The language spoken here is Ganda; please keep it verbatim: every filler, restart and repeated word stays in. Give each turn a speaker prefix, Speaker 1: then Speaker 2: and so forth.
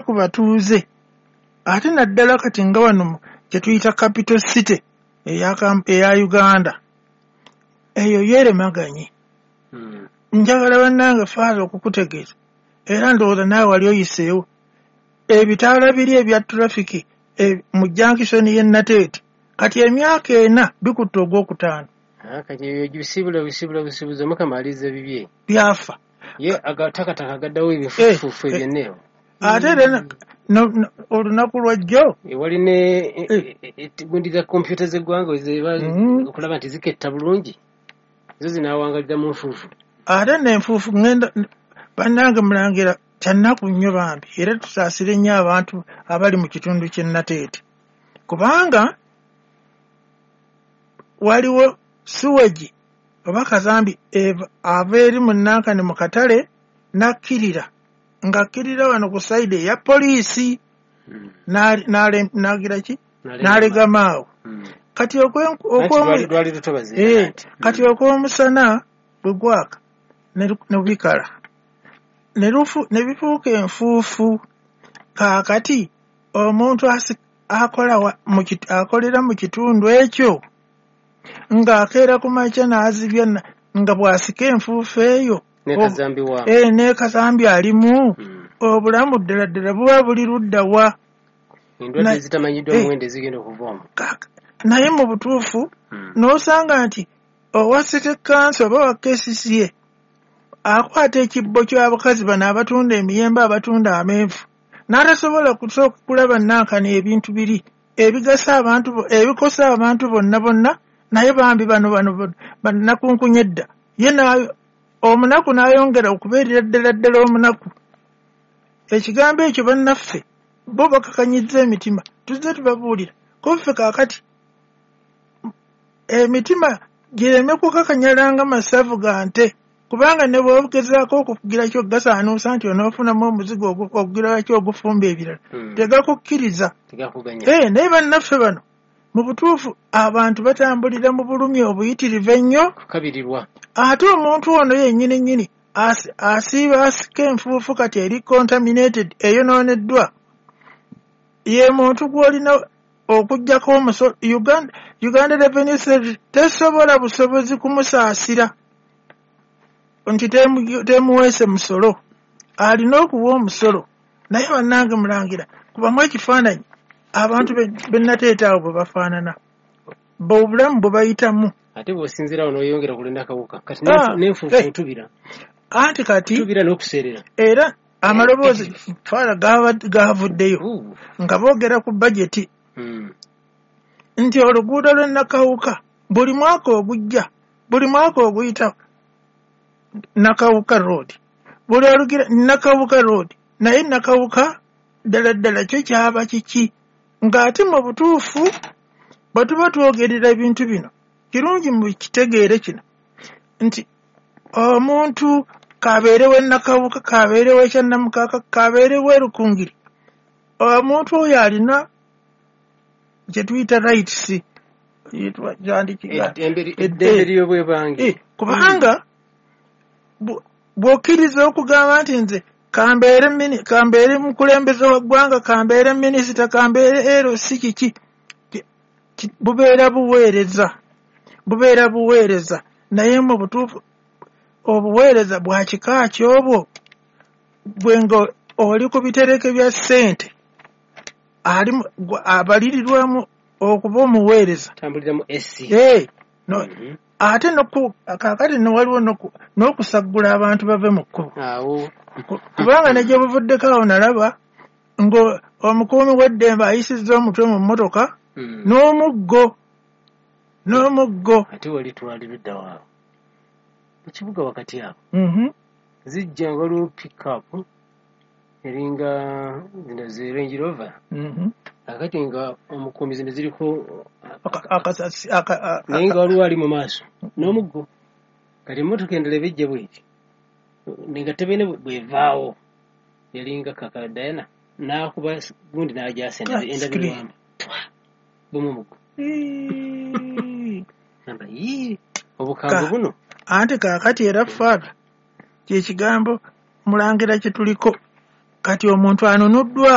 Speaker 1: ku batuuze ate naddala kati nga wano kye tuyita capital city eya eya Uganda eyo yeeremaganye.
Speaker 2: Mm.
Speaker 1: Njagala bannange faaza okukutegeeza era ndowooza naawe wali oyiseewo ebitaala biri ebya traffic e, mu junction y'e Nateete kati emyaka ena bikutte ogwokutaano.
Speaker 2: Ah, kati ebyo bisibula bisibula bisibuza mukamaliza bibye
Speaker 1: byafa
Speaker 2: ye agatakataka gaddawo ebifuufu
Speaker 1: Eh, eh.
Speaker 2: ebyenneewo
Speaker 1: ate era no- no- olunaku lwajjo
Speaker 2: ewali ne
Speaker 1: Eh.
Speaker 2: gundi za kompyuta z'eggwanga zeba
Speaker 1: Mhm.
Speaker 2: okulaba nti ziketta bulungi zo zinaawangalira mu nfuufu.
Speaker 1: ate n'enfuufu ŋŋenda bannange mulangira kyannaku nnyo bambi era tusaasire nnyo abantu abali mu kitundu ky'e Nateete kubanga waliwo suwegi oba kazambi eva- ava eri mu Nankana mu katale n'akkirira ng'akkirira wano ku sayidi eya poliisi
Speaker 2: Mm.
Speaker 1: n'ali- n'ale- n'agira ki
Speaker 2: N'alegama.
Speaker 1: n'alegama awo
Speaker 2: Mm.
Speaker 1: kati okwe-
Speaker 2: Anti
Speaker 1: okwomu-
Speaker 2: lwali lwali lutobazi
Speaker 1: Eh,
Speaker 2: anti.
Speaker 1: kati okw'omusana bwe gwaka ne lu- ne bikala ne lufu- ne bifuuka enfuufu kaakati omuntu asi- akola wa- mu kit- akolera mu kitundu ekyo ng'akeera ku makya n'azibya na- nga bw'asika enfuufu eyo
Speaker 2: ne
Speaker 1: ob-
Speaker 2: kazambi wa
Speaker 1: eh, n'ekazambi alimu
Speaker 2: Mm.
Speaker 1: obulamu ddala ddala buba buli ludda wa
Speaker 2: endwadde
Speaker 1: na-
Speaker 2: ezitamanyiddwa
Speaker 1: eh.
Speaker 2: muwendo ezigenda okuvamu.
Speaker 1: Kaaka- naye mu butuufu
Speaker 2: Mm.
Speaker 1: n'osanga nti owa city council oba wa K C C A akwata ekibbo ky'abakazi bano abatunda emiyembe abatunda amenvu n'atasobola kusooka kulaba Nankana ebintu biri ebigasa abantu bo- ebikosa abantu bonna bonna naye bambi bano bano bo- bannakunkunya edda ye n'ayo- omunaku n'ayongera okubeerera ddala ddala omunaku. Ekigambo ekyo bannaffe bo bakakanyizza emitima tuzze tubabuulira ko ffe kaakati emitima gireme kukakanyalanga masavu ga nte kubanga ne bw'ogezaako okukugira kyo gasaanuusa nti onoofunamu omuzigo ogu- okugira ki ogufumba ebirala
Speaker 2: Mm.
Speaker 1: tegakukkiriza.
Speaker 2: Tegakuganya.
Speaker 1: Eh, naye bannaffe bano mu butuufu abantu batambulira mu bulumi obuyitirivu ennyo
Speaker 2: Kukabirirwa.
Speaker 1: ate omuntu ono yennyini nnyini asi- asiiba asika enfuufu kati eri contaminated eyonooneddwa ye muntu gw'olina okuggyako omusolo. Uganda, Uganda Revenue Service tesobola busobozi kumusaasira nti temu- temuweese musolo alina okuwa omusolo naye bannange mulangira kubamu ekifaananyi abantu be be Nateete awo bwe bafaanana b'obulamu bwe bayitamu
Speaker 2: Ate bw'osinzirawo n'oyongera kulenda akawuka kati
Speaker 1: Ah,
Speaker 2: n'enfuufu
Speaker 1: eh.
Speaker 2: otubira
Speaker 1: anti kati
Speaker 2: tubira n'okuseerera.
Speaker 1: era amaloboozi faala gaava- gaavuddeyo
Speaker 2: Ooh.
Speaker 1: nga boogera ku bajeti
Speaker 2: Mm.
Speaker 1: nti oluguudo lw'e Nakawuka buli mwaka ogujja buli mwaka oguyita Nakawuka road buli olugira Nakawuka road naye Nakawuka ddala ddala kyo kyaba kiki ng'ate mu butuufu bwe tuba twogerera ebintu bino kirungi mu kitegeere kino nti omuntu kabeerewo e Nakawuka kabeerewo ekyannamukaaka kabeerewo e Rukungiri omuntu oyo alina kye tuyita rights yitwa gyandikiga
Speaker 2: Eddembe
Speaker 1: Edde.
Speaker 2: eddembe ly'obwebange.
Speaker 1: Eh, kubanga bw- bw'okkiriza okugamba nti nze kambeere mini- kambeere mukulembeze wa ggwanga kambeere minisita kambeere ero si kiki ki- ki- bubeera buweereza bubeera buweereza naye mu butuufu obuweereza bwa kika ki obwo bwe nga oli ku bitereke bya ssente ali mu- gwa- abalirirwamu okuba omuweereza.
Speaker 2: Tambulira mu S C.
Speaker 1: Eh, no,
Speaker 2: Mhm.
Speaker 1: ate noku kaakati ne waliwo noku- n'okusaggula abantu bave mu kkubo
Speaker 2: Awo.
Speaker 1: Ku- kubanga ne gye buvuddeko awo nalaba nga omukuumi w'eddembe ayisizza omutwe mu mmotoka
Speaker 2: Mm.
Speaker 1: n'omuggo n'omuggo
Speaker 2: Ate wali twali ludda waawo. Mu kibuga wakati awo.
Speaker 1: Mhm.
Speaker 2: Zijja nga waliwo pick-up eringa zino zi Range Rover.
Speaker 1: Mhm.
Speaker 2: Akati nga omukuumi zino ziriko
Speaker 1: Aka- akasasi aka- a-
Speaker 2: naye nga
Speaker 1: aka-
Speaker 2: waliwo ali mu maaso n'omuggo. Kati emmotoka endala ebijja bw'eti. Nga tebeene bw'evaawo yalinga kaka Diana n'akuba gundi n'agyasenda
Speaker 1: Ah,
Speaker 2: endabirwamu. Bumu muggo.
Speaker 1: Eeeeee.
Speaker 2: Namba yii obukambwe
Speaker 1: Ka-
Speaker 2: buno.
Speaker 1: anti kaakati era faada kye kigambo mulangira kye tuliko kati omuntu anunuddwa